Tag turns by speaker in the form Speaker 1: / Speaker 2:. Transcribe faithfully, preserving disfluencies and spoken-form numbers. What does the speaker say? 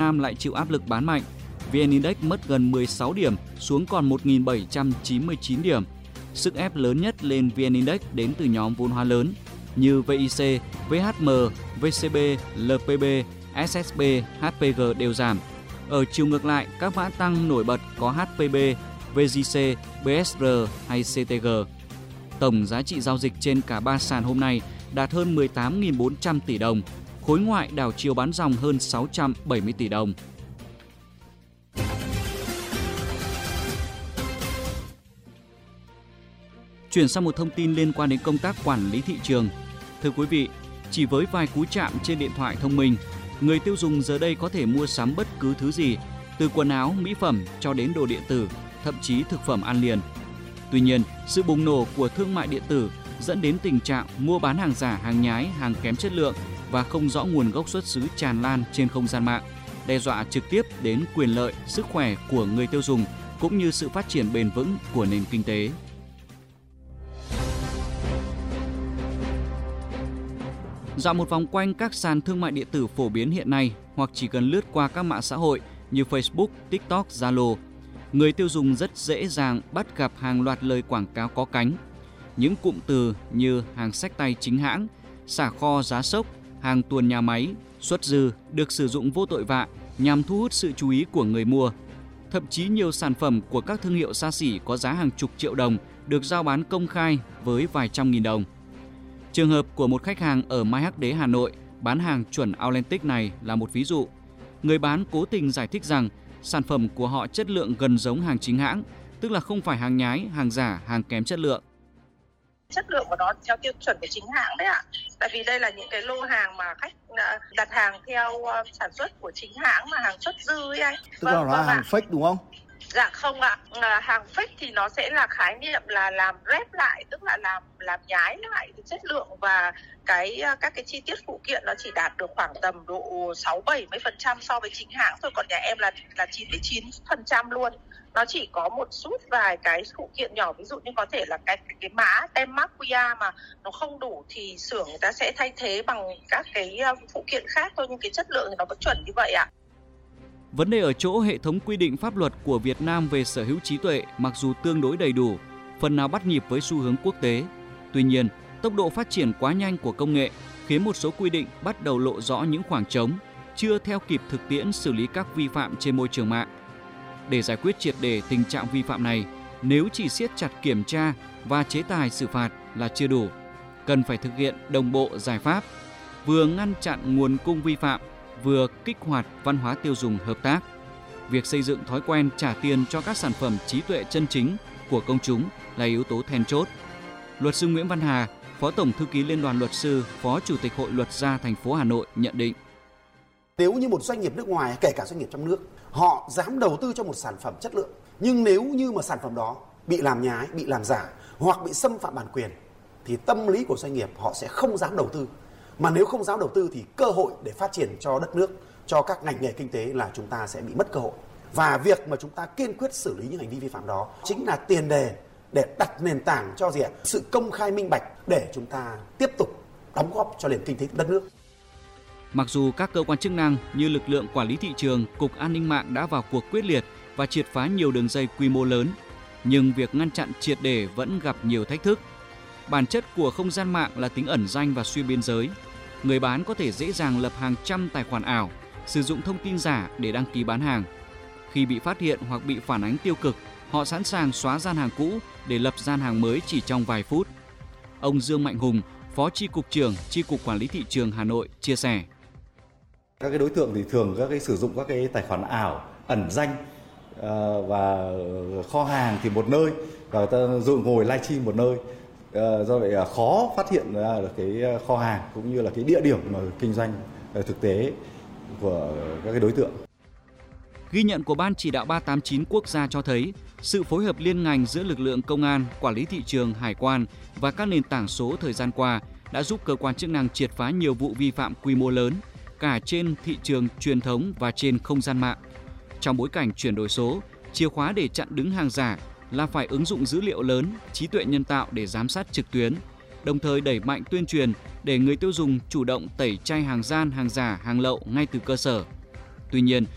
Speaker 1: Nam lại chịu áp lực bán mạnh. vê en Index mất gần mười sáu điểm, xuống còn một nghìn bảy trăm chín mươi chín điểm. Sức ép lớn nhất lên vê en Index đến từ nhóm vốn hóa lớn như vê i xê, vê hát em, vê xê bê, lờ pê bê, ét ét bê, hát pê giê đều giảm. Ở chiều ngược lại, các mã tăng nổi bật có hát pê bê, vê giê xê, bê ét rờ hay xê tê giê. Tổng giá trị giao dịch trên cả ba sàn hôm nay đạt hơn mười tám nghìn bốn trăm tỷ đồng, khối ngoại đảo chiều bán dòng hơn sáu trăm bảy mươi tỷ đồng. Chuyển sang một thông tin liên quan đến công tác quản lý thị trường. Thưa quý vị, chỉ với vài cú chạm trên điện thoại thông minh, người tiêu dùng giờ đây có thể mua sắm bất cứ thứ gì, từ quần áo, mỹ phẩm cho đến đồ điện tử, thậm chí thực phẩm ăn liền. Tuy nhiên, sự bùng nổ của thương mại điện tử dẫn đến tình trạng mua bán hàng giả, hàng nhái, hàng kém chất lượng và không rõ nguồn gốc xuất xứ tràn lan trên không gian mạng, đe dọa trực tiếp đến quyền lợi, sức khỏe của người tiêu dùng cũng như sự phát triển bền vững của nền kinh tế. Dạo một vòng quanh các sàn thương mại điện tử phổ biến hiện nay hoặc chỉ cần lướt qua các mạng xã hội như Facebook, TikTok, Zalo, người tiêu dùng rất dễ dàng bắt gặp hàng loạt lời quảng cáo có cánh. Những cụm từ như hàng xách tay chính hãng, xả kho giá sốc, hàng tuồn nhà máy, xuất dư được sử dụng vô tội vạ nhằm thu hút sự chú ý của người mua. Thậm chí nhiều sản phẩm của các thương hiệu xa xỉ có giá hàng chục triệu đồng được giao bán công khai với vài trăm nghìn đồng. Trường hợp của một khách hàng ở Mai Hắc Đế, Hà Nội bán hàng chuẩn Authentic này là một ví dụ. Người bán cố tình giải thích rằng sản phẩm của họ chất lượng gần giống hàng chính hãng, tức là không phải hàng nhái, hàng giả, hàng kém chất lượng.
Speaker 2: Chất lượng của nó theo tiêu chuẩn của chính hãng đấy ạ. Tại vì đây là những cái lô hàng mà khách đặt hàng theo sản xuất của chính hãng mà hàng xuất dư ấy anh.
Speaker 3: Tức là nó là hàng fake đúng không?
Speaker 2: Dạ không ạ. À, hàng fake thì nó sẽ là khái niệm là làm rep lại, tức là làm làm nhái lại cái chất lượng và cái các cái chi tiết phụ kiện nó chỉ đạt được khoảng tầm độ sáu bảy mươi phần trăm so với chính hãng thôi, còn nhà em là là chín mươi chín phần trăm luôn. Nó chỉ có một chút vài cái phụ kiện nhỏ, ví dụ như có thể là cái cái, cái mã tem mác quy rờ mà nó không đủ thì xưởng người ta sẽ thay thế bằng các cái phụ kiện khác thôi, nhưng cái chất lượng thì nó vẫn chuẩn như vậy ạ.
Speaker 1: Vấn đề ở chỗ hệ thống quy định pháp luật của Việt Nam về sở hữu trí tuệ mặc dù tương đối đầy đủ, phần nào bắt nhịp với xu hướng quốc tế. Tuy nhiên, tốc độ phát triển quá nhanh của công nghệ khiến một số quy định bắt đầu lộ rõ những khoảng trống, chưa theo kịp thực tiễn xử lý các vi phạm trên môi trường mạng. Để giải quyết triệt để tình trạng vi phạm này, nếu chỉ siết chặt kiểm tra và chế tài xử phạt là chưa đủ, cần phải thực hiện đồng bộ giải pháp, vừa ngăn chặn nguồn cung vi phạm, vừa kích hoạt văn hóa tiêu dùng hợp tác. Việc xây dựng thói quen trả tiền cho các sản phẩm trí tuệ chân chính của công chúng là yếu tố then chốt. Luật sư Nguyễn Văn Hà, Phó Tổng Thư ký Liên đoàn Luật sư, Phó Chủ tịch Hội Luật gia thành phố Hà Nội nhận định.
Speaker 3: Nếu như một doanh nghiệp nước ngoài, kể cả doanh nghiệp trong nước, họ dám đầu tư cho một sản phẩm chất lượng, nhưng nếu như mà sản phẩm đó bị làm nhái, bị làm giả hoặc bị xâm phạm bản quyền, thì tâm lý của doanh nghiệp họ sẽ không dám đầu tư. Mà nếu không dám đầu tư thì cơ hội để phát triển cho đất nước, cho các ngành nghề kinh tế là chúng ta sẽ bị mất cơ hội. Và việc mà chúng ta kiên quyết xử lý những hành vi vi phạm đó chính là tiền đề để đặt nền tảng cho gì ạ? Sự công khai minh bạch để chúng ta tiếp tục đóng góp cho nền kinh tế đất nước.
Speaker 1: Mặc dù các cơ quan chức năng như lực lượng quản lý thị trường, Cục An ninh mạng đã vào cuộc quyết liệt và triệt phá nhiều đường dây quy mô lớn, nhưng việc ngăn chặn triệt để vẫn gặp nhiều thách thức. Bản chất của không gian mạng là tính ẩn danh và xuyên biên giới. Người bán có thể dễ dàng lập hàng trăm tài khoản ảo, sử dụng thông tin giả để đăng ký bán hàng. Khi bị phát hiện hoặc bị phản ánh tiêu cực, họ sẵn sàng xóa gian hàng cũ để lập gian hàng mới chỉ trong vài phút. Ông Dương Mạnh Hùng, Phó Chi cục trưởng Chi cục Quản lý thị trường Hà Nội chia sẻ.
Speaker 4: Các cái đối tượng thì thường các cái sử dụng các cái tài khoản ảo, ẩn danh và kho hàng thì một nơi và ta dụ ngồi livestream một nơi. Do vậy khó phát hiện ra được cái kho hàng cũng như là cái địa điểm mà kinh doanh thực tế của các cái đối tượng.
Speaker 1: Ghi nhận của Ban chỉ đạo ba tám chín quốc gia cho thấy sự phối hợp liên ngành giữa lực lượng công an, quản lý thị trường, hải quan và các nền tảng số thời gian qua đã giúp cơ quan chức năng triệt phá nhiều vụ vi phạm quy mô lớn, cả trên thị trường truyền thống và trên không gian mạng. Trong bối cảnh chuyển đổi số, chìa khóa để chặn đứng hàng giả là phải ứng dụng dữ liệu lớn, trí tuệ nhân tạo để giám sát trực tuyến, đồng thời đẩy mạnh tuyên truyền để người tiêu dùng chủ động tẩy chay hàng gian, hàng giả, hàng lậu ngay từ cơ sở. Tuy nhiên,